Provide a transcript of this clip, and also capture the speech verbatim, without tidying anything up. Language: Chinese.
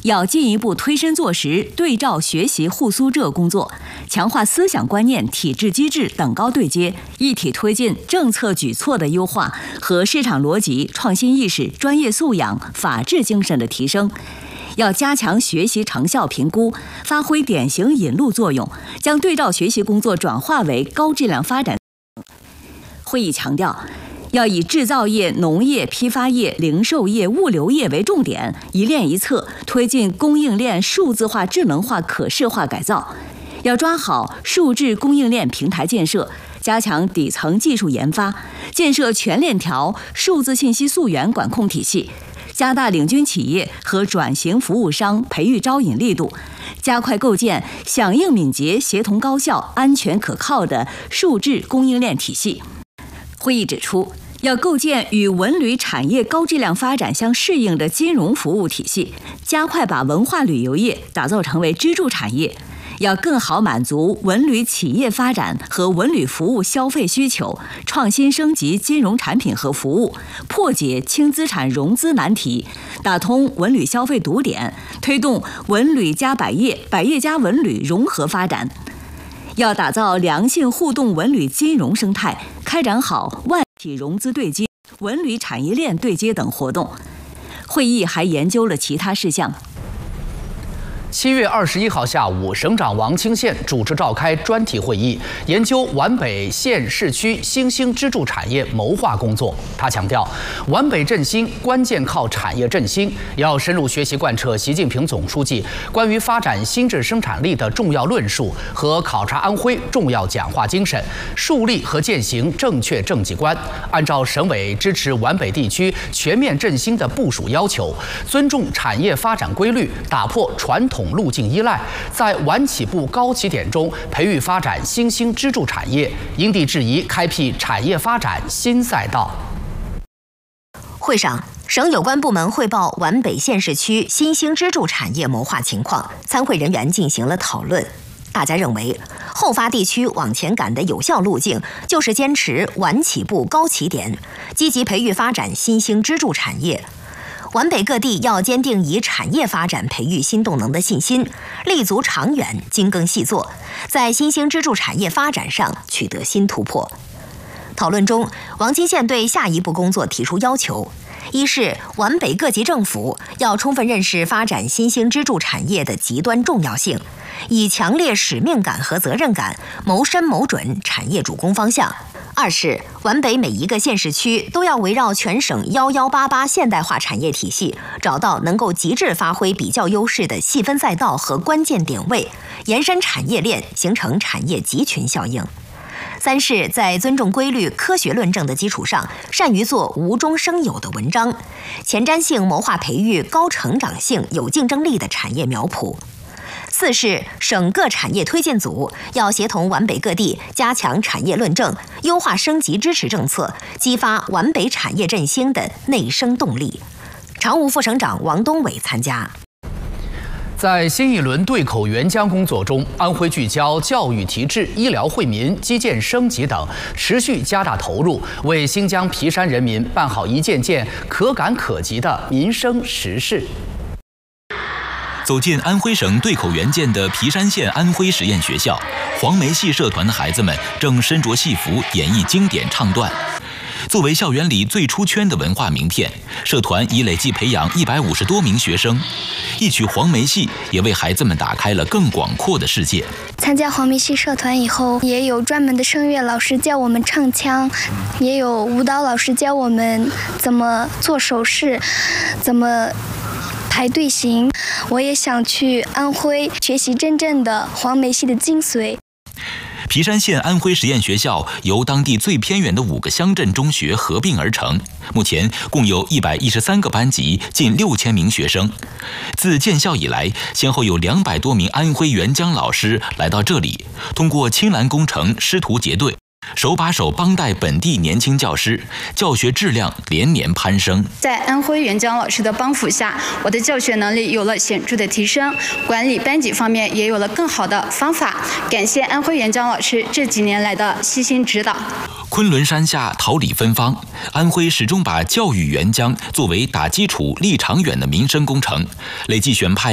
要进一步推深做实对照学习沪苏浙工作，强化思想观念、体制机制等高对接，一体推进政策举措的优化和市场逻辑、创新意识、专业素养、法治精神的提升。要加强学习成效评估，发挥典型引路作用，将对照学习工作转化为高质量发展。会议强调，要以制造业、农业、批发业、零售业、物流业为重点，一链一策，推进供应链数字化、智能化、可视化改造。要抓好数字供应链平台建设，加强底层技术研发，建设全链条数字信息溯源管控体系，加大领军企业和转型服务商培育招引力度，加快构建响应敏捷、协同高效、安全可靠的数字供应链体系。会议指出，要构建与文旅产业高质量发展相适应的金融服务体系，加快把文化旅游业打造成为支柱产业，要更好满足文旅企业发展和文旅服务消费需求，创新升级金融产品和服务，破解轻资产融资难题，打通文旅消费堵点，推动文旅加百业、百业加文旅融合发展。要打造良性互动文旅金融生态，开展好万体融资对接、文旅产业链对接等活动。会议还研究了其他事项。 七月二十一号下午，省长王清县主持召开专题会议，研究皖北县市区新兴支柱产业谋划工作。他强调，皖北振兴关键靠产业振兴，要深入学习贯彻习近平总书记关于发展新质生产力的重要论述和考察安徽重要讲话精神，树立和践行正确政绩观，按照省委支持皖北地区全面振兴的部署要求，尊重产业发展规律，打破传统路径依赖，在晚起步高起点中培育发展新兴支柱产业，因地制宜开辟产业发展新赛道。 会上，省有关部门汇报皖北县市区新兴支柱产业谋划情况，参会人员进行了讨论。大家认为，后发地区往前赶的有效路径就是坚持晚起步高起点，积极培育发展新兴支柱产业。皖北各地要坚定以产业发展培育新动能的信心，立足长远，精耕细作，在新兴支柱产业发展上取得新突破。讨论中，王清县对下一步工作提出要求：一是皖北各级政府要充分认识发展新兴支柱产业的极端重要性，以强烈使命感和责任感谋深谋准产业主攻方向。二是皖北每一个县市区都要围绕全省一一八八现代化产业体系，找到能够极致发挥比较优势的细分赛道和关键点位，延伸产业链，形成产业集群效应。三是在尊重规律、科学论证的基础上，善于做无中生有的文章，前瞻性谋划培育高成长性、有竞争力的产业苗圃。四是省各产业推荐组要协同皖北各地加强产业论证，优化升级支持政策，激发皖北产业振兴的内生动力。常务副省长王东伟参加。 在新一轮对口援疆工作中，安徽聚焦教育提质、医疗惠民、基建升级等，持续加大投入，为新疆皮山人民办好一件件可感可及的民生实事。 走进安徽省对口援建的皮山县安徽实验学校，黄梅戏社团的孩子们正身着戏服演绎经典唱段。作为校园里最出圈的文化名片，社团已累计培养一百五十多名学生。一曲黄梅戏也为孩子们打开了更广阔的世界。 参加黄梅戏社团以后，也有专门的声乐老师教我们唱腔，也有舞蹈老师教我们怎么做手势，怎么排队形。我也想去安徽学习真正的黄梅戏的精髓。 皮山县安徽实验学校由当地最偏远的五个乡镇中学合并而成，目前共有一百一十三个班级，近六千名学生。自建校以来，先后有两百多名安徽援疆老师来到这里，通过青蓝工程师徒结对，手把手帮带本地年轻教师，教学质量连年攀升。 在安徽援疆老师的帮扶下，我的教学能力有了显著的提升，管理班级方面也有了更好的方法。感谢安徽援疆老师这几年来的悉心指导。 昆仑山下桃李芬芳，安徽始终把教育援疆作为打基础、立长远的民生工程，累计选派